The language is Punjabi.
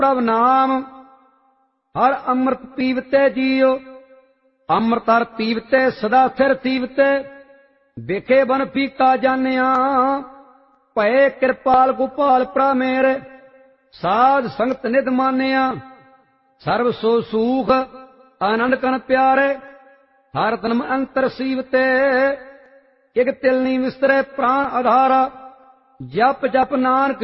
ਪ੍ਰਭ ਨਾਮ ਹਰ ਅੰਮ੍ਰਿਤ ਪੀਵਤੇ ਜੀਉ। ਅੰਮ੍ਰਿਤ ਹਰ ਪੀਵਤੇ ਸਦਾ ਸਿਰ ਥੀਵਤੇ। ਵੇਖੇ ਬਨ ਫੀਕਾ ਜਾਣਿਆ ਭਏ ਕਿਰਪਾਲ ਗੋਪਾਲ ਪ੍ਰਭ ਮੇਰੇ। ਸਾਧ ਸੰਗਤ ਨਿਧ ਮਾਨਿਆ ਸਰਬ ਸੋ ਸੂਖ ਆਨੰਦ ਕਨ ਪਿਆਰੇ। ਹਰ ਤਨਮ ਅੰਤਰ ਸੀਵਤੇ ਇਕ ਤਿਲ ਨੀ ਵਿਸਰੇ ਪ੍ਰਾਣ ਆਧਾਰਾ। ਜਪ ਜਪ ਨਾਨਕ